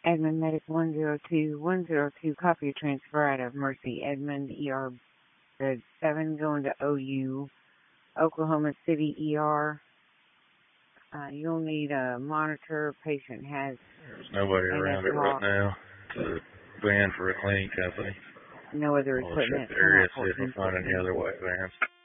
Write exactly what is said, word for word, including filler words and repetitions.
Edmond Medic one zero two, one zero two, copy of transfer out of Mercy Edmond, E R bed seven, going to O U, Oklahoma City E R. Uh, you'll need a monitor. Patient has There's nobody around it right now. It's a van for a cleaning company. No other I'll equipment. check the area, see if I find any other white vans.